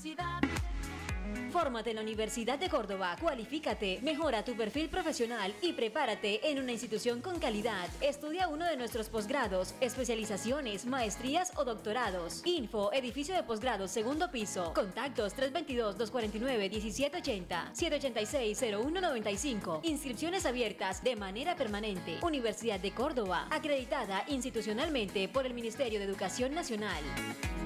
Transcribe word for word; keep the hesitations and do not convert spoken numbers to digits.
universidad. Fórmate en la Universidad de Córdoba, cualifícate, mejora tu perfil profesional y prepárate en una institución con calidad. Estudia uno de nuestros posgrados, especializaciones, maestrías o doctorados. Info, edificio de posgrados, segundo piso. Contactos tres dos dos, dos cuatro nueve, uno siete ocho cero, siete ocho seis, cero uno nueve cinco. Inscripciones abiertas de manera permanente. Universidad de Córdoba, acreditada institucionalmente por el Ministerio de Educación Nacional.